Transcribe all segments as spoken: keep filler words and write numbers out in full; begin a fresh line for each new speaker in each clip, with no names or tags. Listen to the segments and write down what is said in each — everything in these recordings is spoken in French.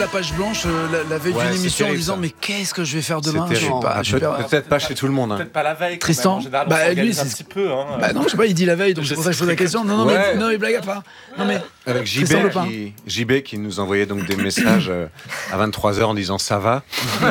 La page blanche euh, la, la veille
Ouais,
d'une
c'est
émission
terrible,
en disant
ça.
mais qu'est-ce que je vais faire demain? Je sais
Terrible.
pas,
Ah,
je suis
peut-
pas-
Peut-être pas chez tout le monde. Hein.
Peut-être pas la veille. quand
Tristan,
même. En général, on
bah,
s'organise
lui,
un
c'est-
petit peu. Hein.
Bah non, je sais pas, il dit la veille, donc
Je
c'est pour ça que je
sais
pose la
très
question. Non, non, mais,
Ouais.
non, mais blague à part. Non, mais
Avec J B,
Tristan Lepin.
qui, J B qui nous envoyait donc des messages euh, à vingt-trois heures en disant ça va.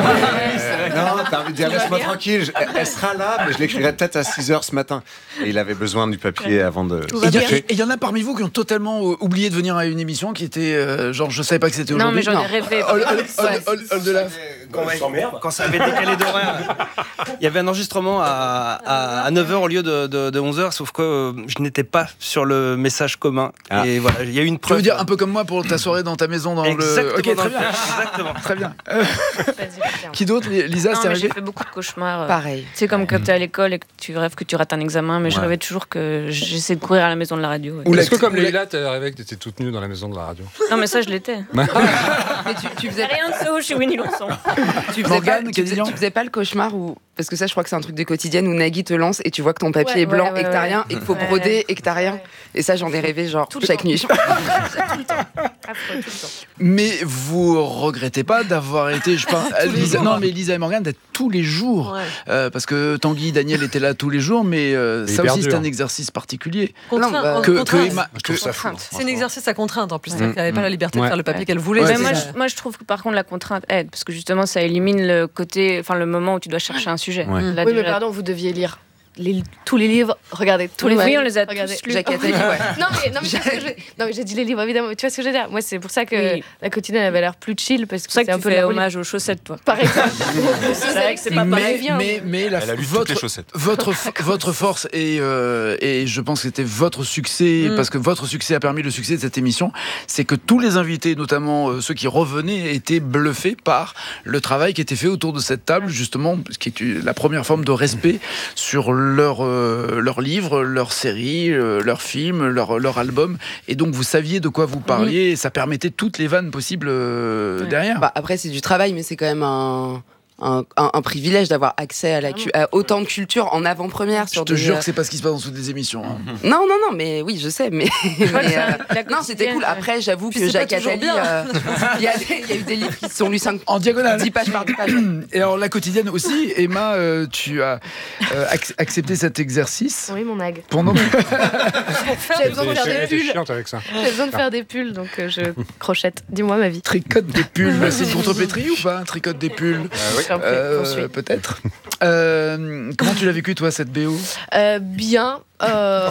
Euh, non, t'as envie de dire laisse-moi tranquille, je- elle, elle sera là, mais je l'écrirai peut-être à six heures ce matin. Et il avait besoin du papier avant de.
Et il y a- et il y en a parmi vous qui ont totalement euh, oublié de venir à une émission qui était euh, genre je savais pas que c'était
Non,
aujourd'hui.
mais j'en ai rêvé.
Hall- Hall- Hall- Hall- Hall de la-
Quand, quand ça avait décalé d'horaire, il y avait un enregistrement à, à, à neuf heures au lieu de, de, de onze heures, sauf que euh, je n'étais pas sur le message commun.
Ah.
Et voilà, il y a eu une
Tu
preuve.
veux dire un peu comme moi pour ta soirée dans ta maison dans
Exactement,
le. Ok,
dans
très
le-
bien.
Exactement.
Très bien. Euh,
Vas-y, vas-y.
qui d'autre, Lisa,
Non,
c'était
mais j'ai
arrivé?
fait beaucoup de cauchemars. euh.
Pareil.
C'est comme quand t'es à l'école et que tu rêves que tu rates un examen, mais je
Ouais.
rêvais toujours que j'essaie de courir à la maison de la radio. ouais.
Ou la-
Est-ce que comme
ou la-
Leïla, t'as rêvé que t'étais toute nue dans la maison de la radio?
Non, mais ça, je l'étais.
Mais tu, tu faisais
Rien de ça chez Winnie l'ourson.
Tu faisais,
Morgane,
pas, tu, faisais,
Cadillon.
tu faisais pas le cauchemar où. Parce que ça, je crois que c'est un truc de quotidienne où Nagui te lance et tu vois que ton papier
Ouais,
est blanc
ouais, ouais,
et que t'as
ouais.
rien et qu'il faut
Ouais,
broder
ouais.
et que t'as rien.
Ouais.
Et ça, j'en ai rêvé genre
Tout le
chaque
temps.
nuit.
Affreux, tout le temps.
Mais vous regrettez pas d'avoir été, je pense, Lisa, non mais Lisa et Morgane d'être tous les jours,
Ouais.
euh, parce que Tanguy, Daniel étaient là tous les jours, mais euh,
C'est
ça
hyper
aussi c'est
dur.
un exercice particulier.
Contraint,
Non, bah,
en
Que, que
contrainte.
Emma-
Je trouve
que-
ça fou.
C'est un exercice à contrainte en plus. C'est-à-dire
Mm.
qu'elle n'avait pas la liberté de
Ouais.
faire le papier qu'elle voulait.
Ouais,
Mais
c'est
moi,
ça.
je, moi, je trouve que par contre, la contrainte aide, parce que justement, ça élimine le côté, enfin, le moment où tu dois chercher un sujet.
Ouais.
Là,
Oui, mais
déjà-
pardon, vous deviez lire les- tous les livres. Regardez, tous
Oui,
les
oui,
livres.
on les a
Regardez.
tous lus.
Jacques Attali, ouais.
Non, mais, non, mais, tu vois ce que je veux- non, mais j'ai dit les livres, évidemment. Tu vois ce que je veux dire? Moi, c'est pour ça que
Oui.
la quotidienne avait l'air plus chill, parce que
C'est pour ça
c'est
que
un
tu
peu de
fais
la
hommage aux chaussettes, toi.
Par exemple.
C'est vrai que c'est pas
mais,
pareil.
mais, mais la,
Elle a lu toutes
votre,
les chaussettes.
votre, votre force et, euh, et je pense que c'était votre succès,
Mm.
parce que votre succès a permis le succès de cette émission, c'est que tous les invités, notamment euh, ceux qui revenaient, étaient bluffés par le travail qui était fait autour de cette table, justement, ce qui est la première forme de respect sur leur, euh, leur livre, leur série, euh, leur film, leur, leur album. Et donc vous saviez de quoi vous parliez, et ça permettait toutes les vannes possibles euh,
Ouais.
derrière.
Bah, après, c'est du travail, mais c'est quand même un. Un, un- un privilège d'avoir accès à, la cu- à autant de culture en avant-première.
Je
sur
te
des,
jure
euh,
que c'est pas ce qui se passe dans toutes les émissions. hein.
Non, non, non, mais oui, je sais, mais. mais,
crois que
euh,
ça- la
non, c'était
quotidienne,
cool.
ouais.
Après, j'avoue
Puis
que
c'est pas
Jacques
toujours
Attali,
bien.
euh, il y, a des- il y a eu des livres qui se sont lus cinq
En diagonale.
dix pages par dix pages.
Et alors la quotidienne aussi, Emma, euh, tu as euh, ac- accepté cet exercice
Oui, mon ag.
pendant.
J'avais besoin de faire
Elle
des
était
pulls.
chiante avec ça.
J'avais besoin de faire des pulls, donc euh, je crochette. Dis-moi ma vie.
Tricote des pulls, c'est une contrepétrie ou pas un tricote des pulls
J'en prie,
Euh,
poursuis.
Peut-être. Euh, comment tu l'as vécu toi cette B O?
Euh, bien. Euh...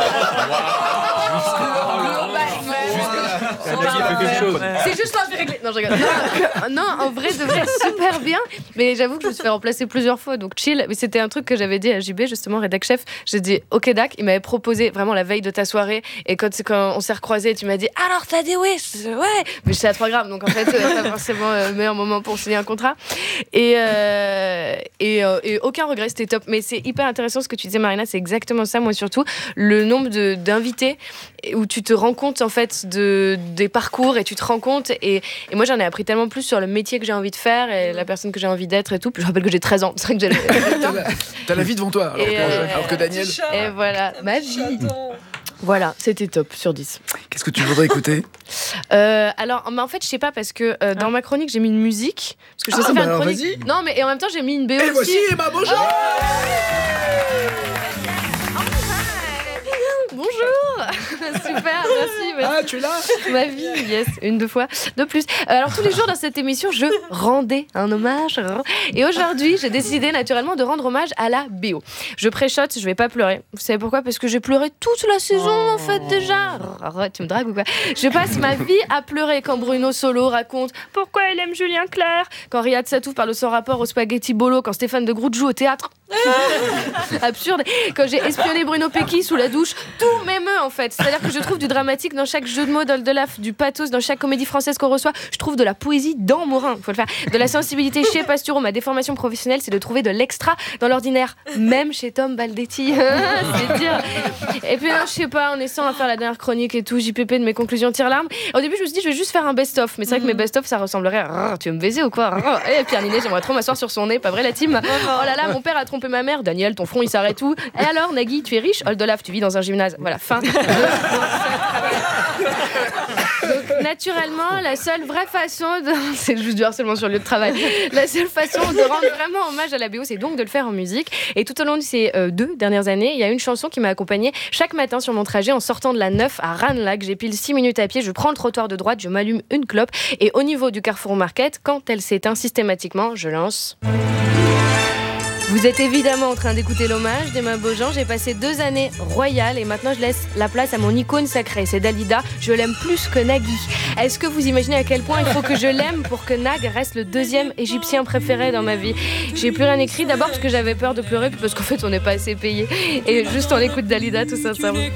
C'est juste un peu réglé. Non, je rigole. Non, non, en vrai, de vrai, super bien. Mais j'avoue que je me suis fait remplacer plusieurs fois, donc chill. Mais c'était un truc que j'avais dit à J B, justement, rédac chef. J'ai dit, ok, Dac, il m'avait proposé vraiment la veille de ta soirée. Et quand, quand on s'est recroisés, tu m'as dit, alors t'as dit oui, ouais. Mais j'étais à trois grammes, donc en fait, c'est pas forcément euh, le meilleur moment pour signer un contrat. Et, euh, et, euh, et aucun regret, c'était top. Mais c'est hyper intéressant ce que tu disais, Marina, c'est exactement ça, moi surtout. Le nombre de, d'invités où tu te rends compte, en fait, de, des parcours et tu te rends compte. Et, et moi, j'en ai appris tellement plus sur le métier que j'ai envie de faire et la personne que j'ai envie d'être et tout. Puis je rappelle que j'ai treize ans. C'est vrai que j'ai le-
T'as la, t'as la vie devant toi. Alors,
Et
que,
euh,
alors que Daniel,
Et voilà, ma vie. Voilà, c'était top sur dix.
qu'est-ce que tu voudrais écouter?
Euh, alors, mais en fait, je sais pas parce que euh, dans ma chronique, j'ai mis une musique. Parce que je
Ah,
sais
bah
faire une
alors,
chronique.
vas-y.
Non, mais et en même temps, j'ai mis une B O
Et
aussi.
voici Emma Beaujean.
Bonjour. Super, merci, merci.
Ah, tu es là?
Ma vie, yes, une, deux fois, de plus. Euh, Alors, tous les jours dans cette émission, je rendais un hommage. Et aujourd'hui, j'ai décidé naturellement de rendre hommage à la B O. Je pré-shot, je vais pas pleurer. Vous savez pourquoi? Parce que j'ai pleuré toute la saison, en fait, déjà. Arrête, tu me dragues ou quoi? Je passe ma vie à pleurer quand Bruno Solo raconte pourquoi il aime Julien Clerc, quand Riyad Satouf parle de son rapport au spaghetti bolo, quand Stéphane de Groot joue au théâtre. Absurde. Quand j'ai espionné Bruno Pecky sous la douche, tout m'émeut en fait. C'est-à-dire que je trouve du dramatique dans chaque jeu de mots d'Oldelaf, du pathos dans chaque comédie française qu'on reçoit. Je trouve de la poésie dans Morin, faut le faire. De la sensibilité chez Pastureau. Ma déformation professionnelle, c'est de trouver de l'extra dans l'ordinaire, même chez Tom Baldetti. C'est dire. Et puis, non, je sais pas, en essayant à faire la dernière chronique et tout, J P P de mes conclusions tire-larme. Au début, je me suis dit, je vais juste faire un best-of. Mais c'est vrai que mes best-of, ça ressemblerait à tu veux me baiser ou quoi? Et Pierre Ninet, j'aimerais trop m'asseoir sur son nez, pas vrai la team? Oh là là, mon père a trompé ma mère. Daniel, ton front il s'arrête où? Et alors, Nagui, tu es riche? Oldelaf, tu vis dans un gymnase. Voilà, fin. Donc, naturellement, la seule vraie façon de... C'est juste du harcèlement sur le lieu de travail. La seule façon de rendre vraiment hommage à la B O, c'est donc de le faire en musique. Et tout au long de ces euh, deux dernières années, il y a une chanson qui m'a accompagnée chaque matin sur mon trajet en sortant de la neuf à Ranelagh. J'ai pile six minutes à pied, je prends le trottoir de droite, je m'allume une clope. Et au niveau du Carrefour Market, quand elle s'éteint systématiquement, je lance... Vous êtes évidemment en train d'écouter l'hommage d'Emma Beaujean. J'ai passé deux années royales et maintenant je laisse la place à mon icône sacrée. C'est Dalida. Je l'aime plus que Nagui. Est-ce que vous imaginez à quel point il faut que je l'aime pour que Nag reste le deuxième égyptien préféré dans ma vie? J'ai plus rien écrit, d'abord parce que j'avais peur de pleurer, puis parce qu'en fait on n'est pas assez payé. Et juste on écoute Dalida tout sincèrement.